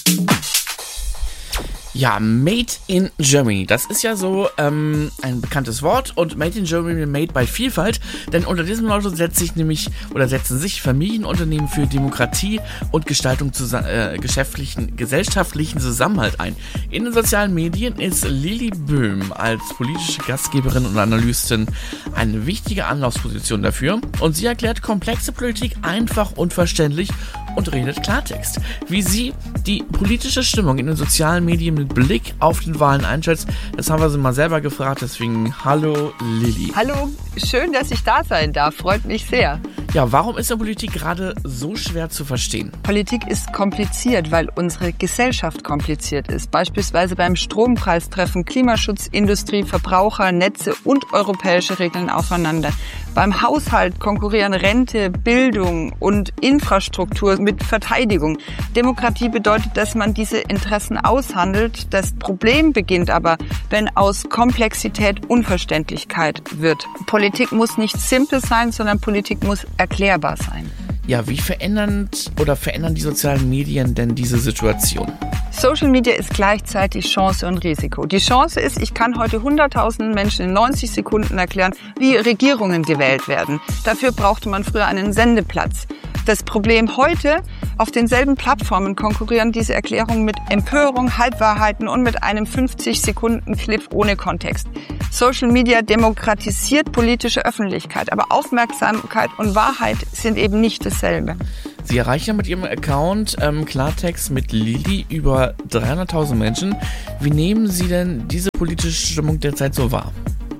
Ja, Made in Germany, das ist ja so ein bekanntes Wort, und Made in Germany, made by Vielfalt, denn unter diesem Motto setzen sich Familienunternehmen für Demokratie und Gestaltung gesellschaftlichen Zusammenhalt ein. In den sozialen Medien ist Lili Böhm als politische Gastgeberin und Analystin eine wichtige Anlaufposition dafür, und sie erklärt komplexe Politik einfach und verständlich und redet Klartext. Wie sie die politische Stimmung in den sozialen Medien mit Blick auf den Wahlen einschätzt, das haben wir sie mal selber gefragt, deswegen hallo Lili. Hallo, schön, dass ich da sein darf, freut mich sehr. Ja, warum ist denn Politik gerade so schwer zu verstehen? Politik ist kompliziert, weil unsere Gesellschaft kompliziert ist. Beispielsweise beim Strompreis treffen Klimaschutz, Industrie, Verbraucher, Netze und europäische Regeln aufeinander. Beim Haushalt konkurrieren Rente, Bildung und Infrastruktur mit Verteidigung. Demokratie bedeutet, dass man diese Interessen aushandelt. Das Problem beginnt aber, wenn aus Komplexität Unverständlichkeit wird. Politik muss nicht simpel sein, sondern Politik muss erklärbar sein. Ja, wie verändern die sozialen Medien denn diese Situation? Social Media ist gleichzeitig Chance und Risiko. Die Chance ist, ich kann heute 100.000 Menschen in 90 Sekunden erklären, wie Regierungen gewählt werden. Dafür brauchte man früher einen Sendeplatz. Das Problem heute, auf denselben Plattformen konkurrieren diese Erklärungen mit Empörung, Halbwahrheiten und mit einem 50-Sekunden-Clip ohne Kontext. Social Media demokratisiert politische Öffentlichkeit, aber Aufmerksamkeit und Wahrheit sind eben nicht dasselbe. Sie erreichen ja mit Ihrem Account Klartext mit Lili über 300.000 Menschen. Wie nehmen Sie denn diese politische Stimmung derzeit so wahr?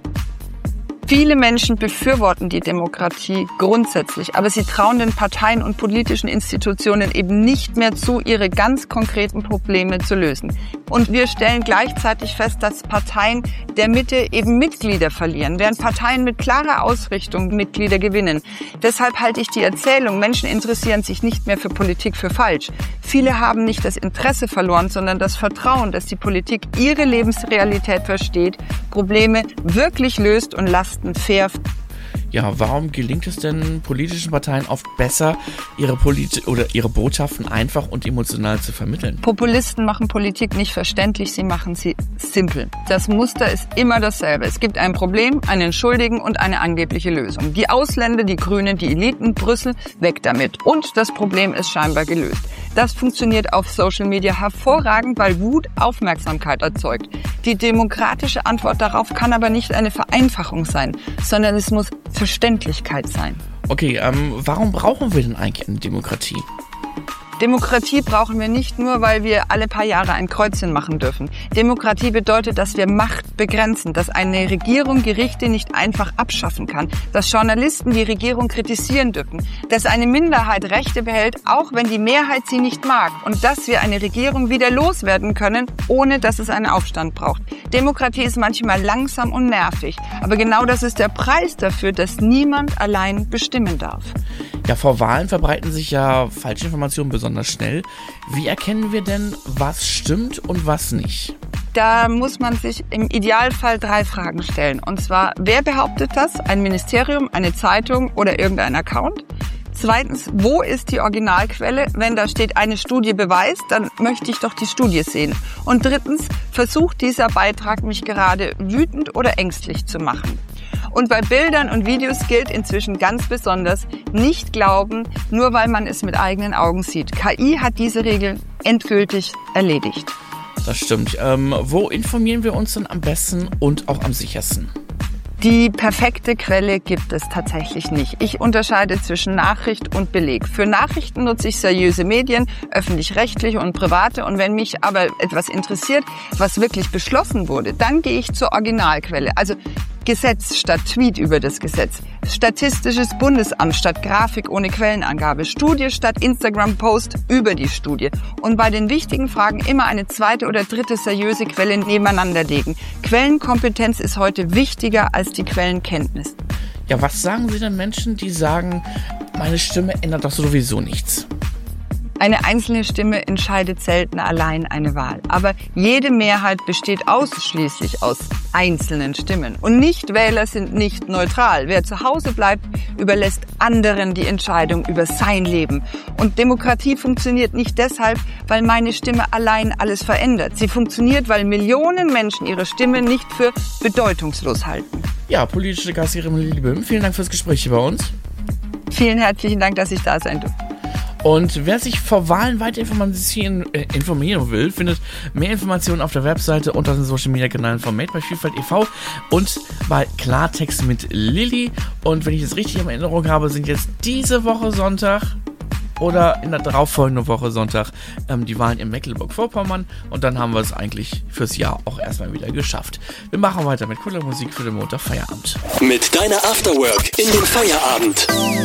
Viele Menschen befürworten die Demokratie grundsätzlich, aber sie trauen den Parteien und politischen Institutionen eben nicht mehr zu, ihre ganz konkreten Probleme zu lösen. Und wir stellen gleichzeitig fest, dass Parteien der Mitte eben Mitglieder verlieren, während Parteien mit klarer Ausrichtung Mitglieder gewinnen. Deshalb halte ich die Erzählung, Menschen interessieren sich nicht mehr für Politik für falsch. Viele haben nicht das Interesse verloren, sondern das Vertrauen, dass die Politik ihre Lebensrealität versteht, Probleme wirklich löst und Lasten fair. Ja, warum gelingt es denn politischen Parteien oft besser, ihre Botschaften einfach und emotional zu vermitteln? Populisten machen Politik nicht verständlich, sie machen sie simpel. Das Muster ist immer dasselbe. Es gibt ein Problem, einen Schuldigen und eine angebliche Lösung. Die Ausländer, die Grünen, die Eliten, Brüssel, weg damit. Und das Problem ist scheinbar gelöst. Das funktioniert auf Social Media hervorragend, weil Wut Aufmerksamkeit erzeugt. Die demokratische Antwort darauf kann aber nicht eine Vereinfachung sein, sondern es muss Verständlichkeit sein. Okay, warum brauchen wir denn eigentlich eine Demokratie? Demokratie brauchen wir nicht nur, weil wir alle paar Jahre ein Kreuzchen machen dürfen. Demokratie bedeutet, dass wir Macht begrenzen, dass eine Regierung Gerichte nicht einfach abschaffen kann, dass Journalisten die Regierung kritisieren dürfen, dass eine Minderheit Rechte behält, auch wenn die Mehrheit sie nicht mag, und dass wir eine Regierung wieder loswerden können, ohne dass es einen Aufstand braucht. Demokratie ist manchmal langsam und nervig, aber genau das ist der Preis dafür, dass niemand allein bestimmen darf. Ja, vor Wahlen verbreiten sich ja falsche Informationen besonders schnell. Wie erkennen wir denn, was stimmt und was nicht? Da muss man sich im Idealfall 3 Fragen stellen. Und zwar, wer behauptet das? Ein Ministerium, eine Zeitung oder irgendein Account? Zweitens, wo ist die Originalquelle? Wenn da steht, eine Studie beweist, dann möchte ich doch die Studie sehen. Und drittens, versucht dieser Beitrag mich gerade wütend oder ängstlich zu machen? Und bei Bildern und Videos gilt inzwischen ganz besonders, nicht glauben, nur weil man es mit eigenen Augen sieht. KI hat diese Regel endgültig erledigt. Das stimmt. Wo informieren wir uns denn am besten und auch am sichersten? Die perfekte Quelle gibt es tatsächlich nicht. Ich unterscheide zwischen Nachricht und Beleg. Für Nachrichten nutze ich seriöse Medien, öffentlich-rechtliche und private. Und wenn mich aber etwas interessiert, was wirklich beschlossen wurde, dann gehe ich zur Originalquelle. Also Gesetz statt Tweet über das Gesetz, Statistisches Bundesamt statt Grafik ohne Quellenangabe, Studie statt Instagram-Post über die Studie. Und bei den wichtigen Fragen immer eine zweite oder dritte seriöse Quelle nebeneinander legen. Quellenkompetenz ist heute wichtiger als die Quellenkenntnis. Ja, was sagen Sie denn Menschen, die sagen, meine Stimme ändert doch sowieso nichts? Eine einzelne Stimme entscheidet selten allein eine Wahl. Aber jede Mehrheit besteht ausschließlich aus einzelnen Stimmen. Und Nichtwähler sind nicht neutral. Wer zu Hause bleibt, überlässt anderen die Entscheidung über sein Leben. Und Demokratie funktioniert nicht deshalb, weil meine Stimme allein alles verändert. Sie funktioniert, weil Millionen Menschen ihre Stimme nicht für bedeutungslos halten. Ja, politische Gastgeberin Lili Böhm, vielen Dank fürs Gespräch hier bei uns. Vielen herzlichen Dank, dass ich da sein durfte. Und wer sich vor Wahlen weiter informieren will, findet mehr Informationen auf der Webseite und auf den Social Media Kanälen von Made by Vielfalt e.V. und bei Klartext mit Lilly. Und wenn ich es richtig in Erinnerung habe, sind jetzt diese Woche Sonntag oder in der darauffolgenden Woche Sonntag die Wahlen in Mecklenburg-Vorpommern. Und dann haben wir es eigentlich fürs Jahr auch erstmal wieder geschafft. Wir machen weiter mit cooler Musik für den Montag Feierabend. Mit deiner Afterwork in den Feierabend.